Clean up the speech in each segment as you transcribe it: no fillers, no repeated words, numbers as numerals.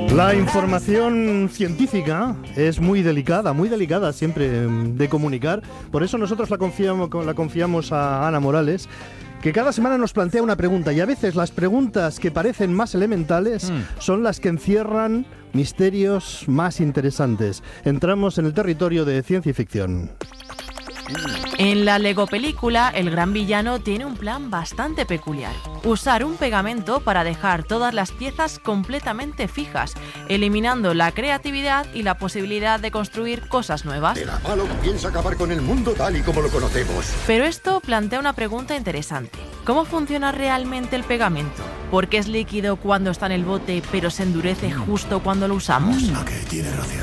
La información científica es muy delicada siempre de comunicar. Por eso nosotros la confiamos a Ana Morales, que cada semana nos plantea una pregunta, y a veces las preguntas que parecen más elementales son las que encierran misterios más interesantes. Entramos en el territorio de ciencia y ficción. En la Lego película, el gran villano tiene un plan bastante peculiar. Usar un pegamento para dejar todas las piezas completamente fijas, eliminando la creatividad y la posibilidad de construir cosas nuevas. El Apalo piensa acabar con el mundo tal y como lo conocemos. Pero esto plantea una pregunta interesante. ¿Cómo funciona realmente el pegamento? ¿Por qué es líquido cuando está en el bote, pero se endurece justo cuando lo usamos? Ok, tiene razón.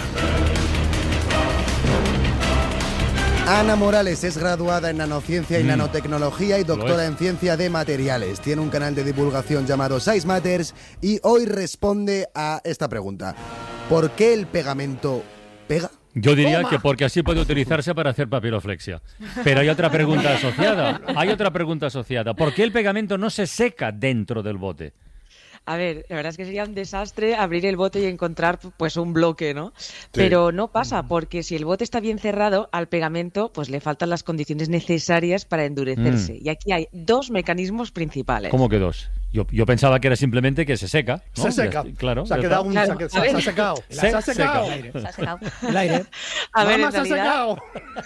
Ana Morales es graduada en nanociencia y nanotecnología y doctora en ciencia de materiales. Tiene un canal de divulgación llamado Size Matters y hoy responde a esta pregunta. ¿Por qué el pegamento pega? Yo diría que porque así puede utilizarse para hacer papiroflexia. Pero hay otra pregunta asociada. ¿Por qué el pegamento no se seca dentro del bote? A ver, la verdad es que sería un desastre abrir el bote y encontrar pues un bloque, ¿no? Sí. Pero no pasa, porque si el bote está bien cerrado, al pegamento pues le faltan las condiciones necesarias para endurecerse. Y aquí hay dos mecanismos principales. ¿Cómo que dos? Yo pensaba que era simplemente que se seca, ¿no? Se seca. Claro. Se ha quedado se ha secado. Se ha secado. El aire. A ver, Mamá, se ha secado.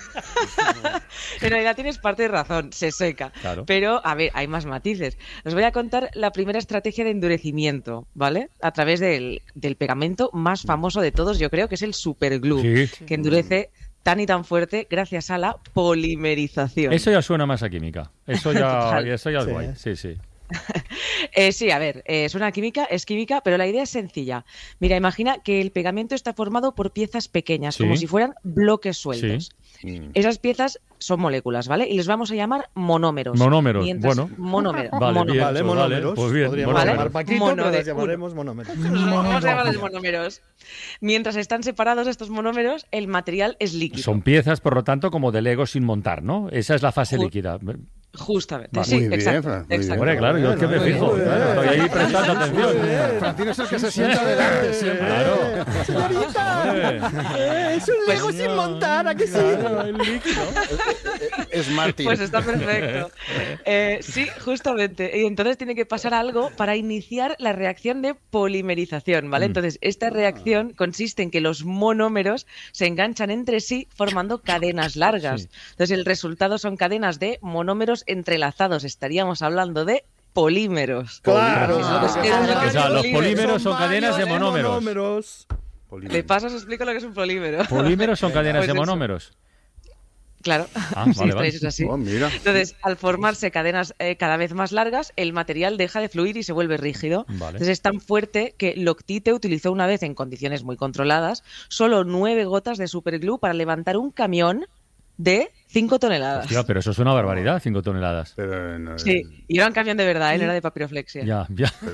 En realidad tienes parte de razón, se seca. Claro. Pero, a ver, hay más matices. Os voy a contar la primera estrategia de endurecimiento, ¿vale? A través del pegamento más famoso de todos, yo creo que es el superglue, que endurece tan y tan fuerte gracias a la polimerización. Eso ya suena más a química. Eso ya es guay. Sí. Sí, a ver, es química, pero la idea es sencilla. Mira, imagina que el pegamento está formado por piezas pequeñas, como si fueran bloques sueltos. Esas piezas son moléculas, ¿vale? Y les vamos a llamar monómeros. Monómeros, monómeros. Vale, monómeros. Pues bien, podríamos llamar Paquito, pero les llamaremos monómeros. Vamos a llamarles monómeros. Mientras están separados estos monómeros, el material es líquido. Son piezas, por lo tanto, como de Lego sin montar, ¿no? Esa es la fase líquida. Justamente, muy sí, bien, exacto. Hombre, claro, yo es que me fijo. Estoy ahí prestando atención. Francino es el que se sienta delante siempre. Claro. Señorita, es un Lego sin montar, ¿a que sí? El líquido. Es Martín. Pues está perfecto. Sí, justamente. Y entonces tiene que pasar algo para iniciar la reacción de polimerización, ¿vale? Entonces, esta reacción consiste en que los monómeros se enganchan entre sí formando cadenas largas. Entonces, el resultado son cadenas de monómeros entrelazados. Estaríamos hablando de polímeros. Claro. Los polímeros son cadenas de monómeros. De paso os explico lo que es un polímero. Polímeros son cadenas de monómeros. Claro, vale. Es así. Mira. Entonces, al formarse cadenas cada vez más largas, el material deja de fluir y se vuelve rígido. Vale. Entonces, es tan fuerte que Loctite utilizó una vez, en condiciones muy controladas, solo 9 gotas de superglue para levantar un camión de 5 toneladas. Hostia, pero eso es una barbaridad, 5 toneladas. Pero no, sí, y era un camión de verdad, no era de papiroflexia. Ya.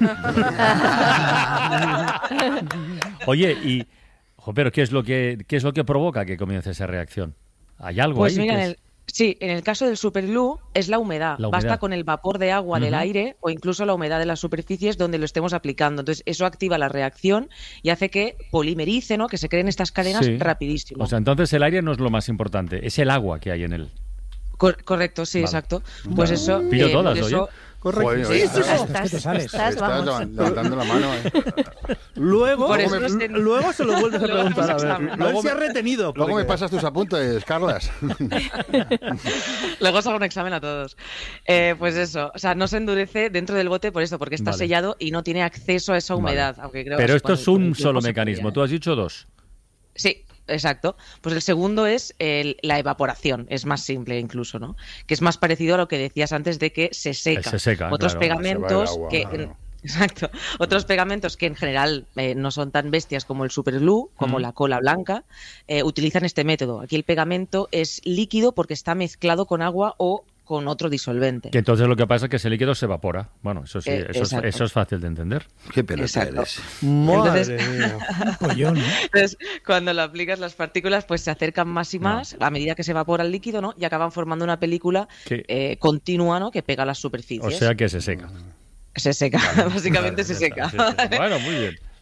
Oye, pero ¿qué es lo que provoca que comience esa reacción? ¿Hay algo pues ahí? Mira, en el caso del superglue es la humedad. Basta con el vapor de agua del aire o incluso la humedad de las superficies donde lo estemos aplicando. Entonces eso activa la reacción y hace que polimerice, ¿no? Que se creen estas cadenas rapidísimo. O sea, entonces el aire no es lo más importante, es el agua que hay en él. Correcto, sí, exacto. Pues eso... Pillo todas, oye. Correcto. Estás levantando la mano. Luego se lo vuelves a preguntar, a ver. Luego se ha retenido. Luego me pasas tus apuntes, Carlas. Luego os hago un examen a todos. Pues eso, o sea, no se endurece dentro del bote por esto, porque está sellado y no tiene acceso a esa humedad. Aunque creo pero esto es un solo mecanismo. Tú has dicho dos. Sí. Exacto. Pues el segundo es la evaporación. Es más simple incluso, ¿no? Que es más parecido a lo que decías antes de que se seca. Otros pegamentos Exacto. Otros pegamentos que en general no son tan bestias como el superglue, como la cola blanca, utilizan este método. Aquí el pegamento es líquido porque está mezclado con agua o con otro disolvente. Que entonces lo que pasa es que ese líquido se evapora. Bueno, eso sí, eso es fácil de entender. Qué pelota eres. Madre mía. Entonces, cuando lo aplicas, las partículas pues se acercan más y más a medida que se evapora el líquido, ¿no? Y acaban formando una película continua, ¿no? Que pega las superficies. O sea que se seca. Se seca, básicamente se seca. Sí. Bueno, muy bien.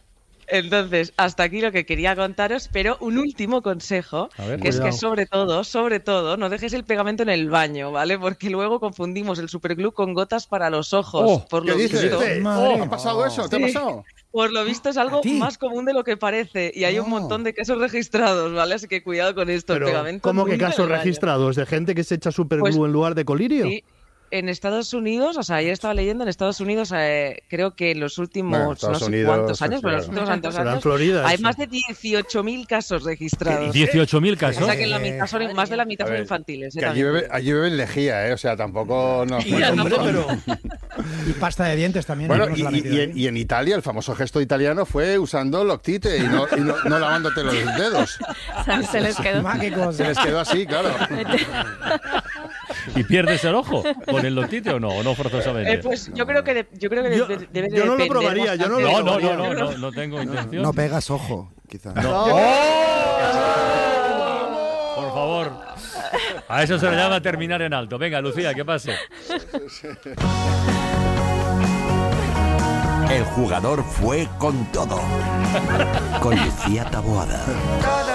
Entonces, hasta aquí lo que quería contaros, pero un último consejo, que es que sobre todo, no dejéis el pegamento en el baño, ¿vale? Porque luego confundimos el superglue con gotas para los ojos. ¿Qué dices? ¿Ha pasado eso? ¿Te ha pasado? Por lo visto es algo más común de lo que parece y hay un montón de casos registrados, ¿vale? Así que cuidado con esto, Pero, el pegamento. ¿cómo que casos registrados? ¿De gente que se echa superglue en lugar de colirio? Sí. En Estados Unidos, o sea, ayer estaba leyendo, en Estados Unidos creo que en los últimos no sé cuántos años, pero en los últimos tantos años, Florida, hay más de 18.000 casos registrados. 18.000 casos. O sea que la mitad son, más de la mitad son infantiles. Que allí beben lejía, o sea, tampoco nos... Y pasta de dientes también. Bueno, y en Italia el famoso gesto italiano fue usando Loctite y no lavándote los dedos. Se les quedó. Se les quedó así, claro. ¿Y pierdes el ojo con el Loctite o no forzosamente? Pues yo creo que debe de Yo no lo probaría, yo no lo probaría. No tengo intención. No pegas ojo, quizás. No. Por favor. A eso se le llama terminar en alto. Venga, Lucía, ¿qué pase? El jugador fue con todo. Con Lucía Taboada.